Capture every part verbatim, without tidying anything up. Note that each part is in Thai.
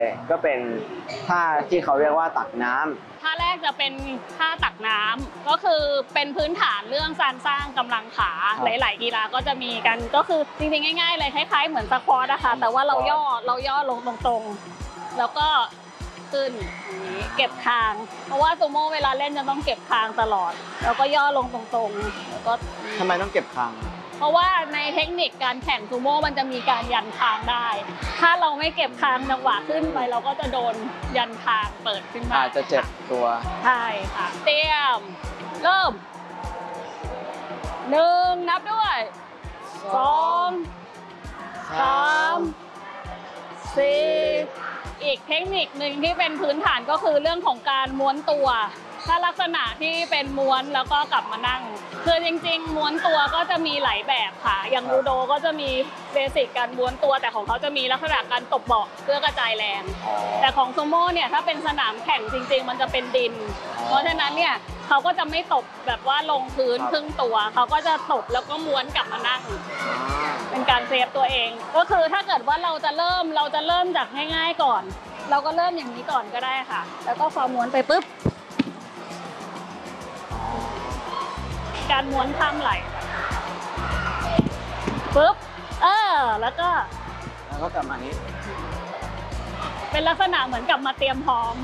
ก็เป็นท่าที่เขาเรียกว่าตักน้ำท่าแรกจะเป็นท่าตักน้ำก็คือเป็นพื้นฐานเรื่องการสร้างกำลังขาหลายๆกีฬาก็จะมีกันก็คือจริงๆง่ายๆเลยคล้ายๆเหมือนสควอตนะคะแต่ว่าเราย่อเราย่อลงตรงๆแล้วก็ขึ้นอย่างนี้เก็บคางเพราะว่าซูโม่เวลาเล่นจะต้องเก็บคางตลอดแล้วก็ย่อลงตรงๆแล้วก็ทำไมต้องเก็บคางเพราะว่าในเทคนิคการแข่งซูโม่มันจะมีการยันคางได้ถ้าเราไม่เก็บคางจังหวะขึ้นไปเราก็จะโดนยันคางเปิดขึ้นมาอาจจะเจ็บตัวใช่ค่ะเตรียมเริ่มหนึ่งนับด้วยสองสามสี่อีกเทคนิคหนึ่งที่เป็นพื้นฐานก็คือเรื่องของการม้วนตัวถ้าลักษณะที่เป็นม้วนแล้วก็กลับมานั่งคือจริงๆม้วนตัวก็จะมีหลายแบบค่ะอย่างยูโดก็จะมีเบสิกการม้วนตัวแต่ของเขาจะมีลักษณะการตบเบาะเพื่อกระจายแรงแต่ของซูโม่เนี่ยถ้าเป็นสนามแข่งจริงๆมันจะเป็นดินเพราะฉะนั้นเนี่ยเขาก็จะไม่ตบแบบว่าลงพื้นครึ่งตัวเขาก็จะตบแล้วก็ม้วนกลับมานั่งเป็นการเซฟตัวเองก็คือถ้าเกิดว่าเราจะเริ่มเราจะเริ่มจากง่ายๆก่อนเราก็เริ่มอย่างนี้ก่อนก็ได้ค่ะแล้วก็พอม้วนไปปุ๊บการม้วนข้ามไหล่ปุ๊บเออแล้วก็แล้วก็กลับมานี้เป็นลักษณะเหมือนกับมาเตรียมพร้อม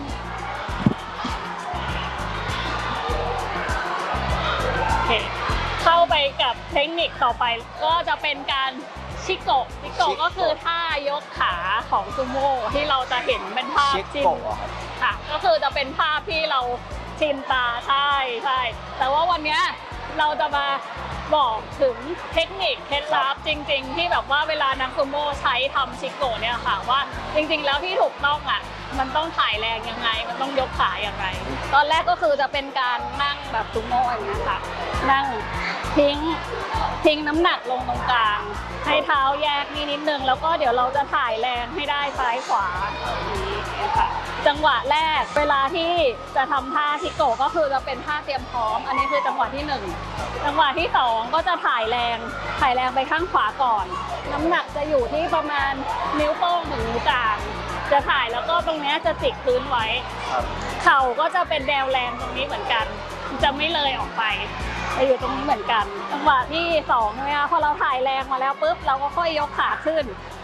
โอเคเข้าไปกับเทคนิคต่อไปก็จะเป็นการชิโกะชิโกะก็คือท่ายกขาของซูโม่ที่เราจะเห็นเป็นภาพชินค่ะก็คือจะเป็นภาพที่เราชินตาใช่ใช่แต่ว่าวันนี้เราจะมาบอกถึงเทคนิคเคล็ดลับจริงๆที่แบบว่าเวลานักซูโม่ใช้ทำชิโกะเนี่ยค่ะว่าจริงๆแล้วที่ถูกต้องอ่ะมันต้องถ่ายแรงยังไงมันต้องยกขาอย่างไรตอนแรกก็คือจะเป็นการนั่งแบบซูโม่อย่างเงี้ยค่ะนั่งทิ้งทิ้งน้ำหนักลงตรงกลางให้เท้าแยกนิดนิดนึงแล้วก็เดี๋ยวเราจะถ่ายแรงให้ได้ซ้ายขวาอย่างนี้ค่ะจังหวะแรกเวลาที่จะทำท่าชิโกะก็คือจะเป็นท่าเตรียมพร้อมอันนี้คือจังหวะที่หนึ่งจังหวะที่สองก็จะถ่ายแรงถ่ายแรงไปข้างขวาก่อนน้ำหนักจะอยู่ที่ประมาณนิ้วโป้งถึงนิ้วกลางจะถ่ายแล้วก็ตรงนี้จะจิกพื้นไว้เข่าก็จะเป็นแนวแรงตรงนี้เหมือนกันจะไม่เลยออกไปจะอยู่ตรงนี้เหมือนกันจังหวะที่สองใช่ไหมคะพอเราถ่ายแรงมาแล้วปุ๊บเราก็ค่อยยกขาขึ้น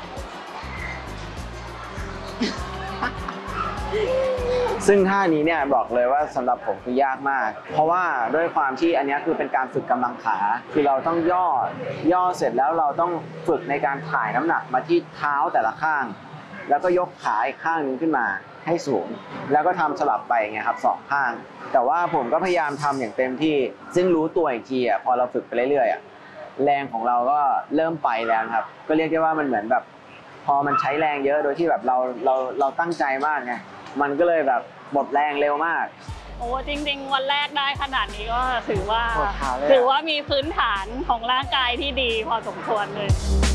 ซึ่งท่านี้เนี่ยบอกเลยว่าสำหรับผมคือยากมากเพราะว่าด้วยความที่อันนี้คือเป็นการฝึกกำลังขาคือเราต้องย่อย่อเสร็จแล้วเราต้องฝึกในการถ่ายน้ำหนักมาที่เท้าแต่ละข้างแล้วก็ยกขาอีกข้างนึงขึ้นมาให้สูงแล้วก็ทำสลับไปไงครับสองข้างแต่ว่าผมก็พยายามทำอย่างเต็มที่ซึ่งรู้ตัวอีกทีอ่ะพอเราฝึกไปเรื่อยๆอ่ะแรงของเราก็เริ่มไปแล้วครับก็เรียกได้ว่ามันเหมือนแบบพอมันใช้แรงเยอะโดยที่แบบเราเราเราตั้งใจมากไงมันก็เลยแบบหมดแรงเร็วมากโอ้จริงๆวันแรกได้ขนาดนี้ก็ถือว่าถือว่ามีพื้นฐานของร่างกายที่ดีพอสมควรเลย